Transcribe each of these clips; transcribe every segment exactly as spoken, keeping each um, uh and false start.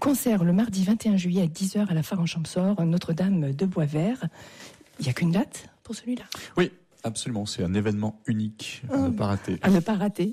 Concert le mardi vingt et un juillet à dix heures à la Phare-en-Champsaur, Notre-Dame de Boisvert. Il n'y a qu'une date pour celui-là? Oui, absolument. C'est un événement unique à ne pas rater. À ne pas rater.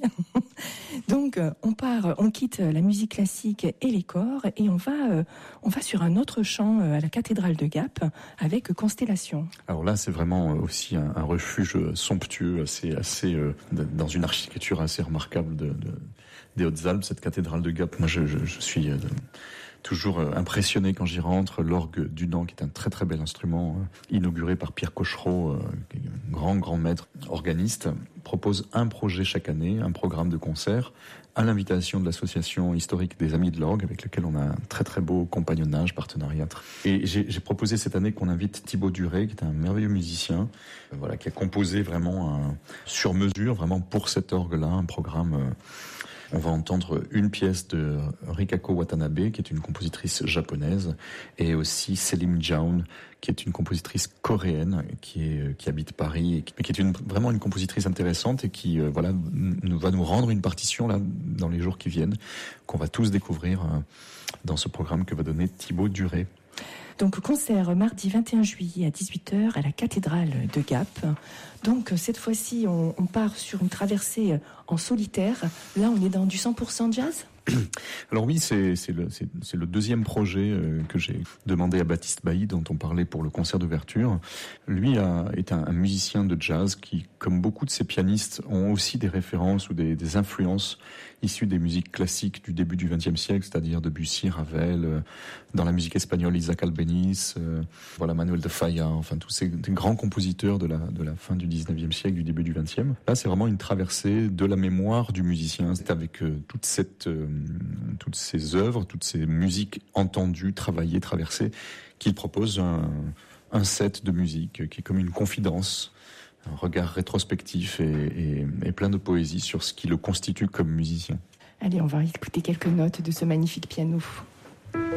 Donc, on part, on quitte la musique classique et les chors et on va, on va sur un autre chant à la cathédrale de Gap avec Constellation. Alors là, c'est vraiment aussi un, un refuge somptueux, assez, assez euh, dans une architecture assez remarquable de, de, des Hautes-Alpes, cette cathédrale de Gap. Moi, je, je, je suis euh, toujours impressionné quand j'y rentre. L'orgue du Nant, qui est un très très bel instrument, euh, inauguré par Pierre Cochereau, euh, grand grand maître organiste, propose un projet chaque année, un programme de concert, à l'invitation de l'association historique des Amis de l'Orgue, avec lequel on a un très très beau compagnonnage, partenariat. Et j'ai, j'ai proposé cette année qu'on invite Thibaut Duré, qui est un merveilleux musicien, euh, voilà, qui a composé vraiment un, sur mesure, vraiment pour cet orgue-là, un programme. Euh, On va entendre une pièce de Rikako Watanabe, qui est une compositrice japonaise, et aussi Selim Jaun, qui est une compositrice coréenne, qui est qui habite Paris, et qui, qui est une, vraiment une compositrice intéressante et qui euh, voilà nous va nous rendre une partition là dans les jours qui viennent, qu'on va tous découvrir euh, dans ce programme que va donner Thibaut Duré. Donc concert mardi vingt et un juillet à dix-huit heures à la cathédrale de Gap. Donc cette fois-ci on, on part sur une traversée en solitaire. Là on est dans du cent pour cent jazz. Alors oui, c'est, c'est, le, c'est, c'est le deuxième projet euh, que j'ai demandé à Baptiste Bailly, dont on parlait pour le concert d'ouverture. Lui a, est un, un musicien de jazz qui, comme beaucoup de ses pianistes, ont aussi des références ou des, des influences issues des musiques classiques du début du vingtième siècle, c'est-à-dire Debussy, Ravel, euh, dans la musique espagnole, Isaac Albéniz, euh, voilà, Manuel de Falla, enfin tous ces des grands compositeurs de la, de la fin du dix-neuvième siècle, du début du vingtième. Là, c'est vraiment une traversée de la mémoire du musicien. C'est avec euh, toute cette... Euh, toutes ces œuvres, toutes ces musiques entendues, travaillées, traversées, qu'il propose un, un set de musique qui est comme une confidence, un regard rétrospectif et, et, et plein de poésie sur ce qui le constitue comme musicien. Allez, on va écouter quelques notes de ce magnifique piano.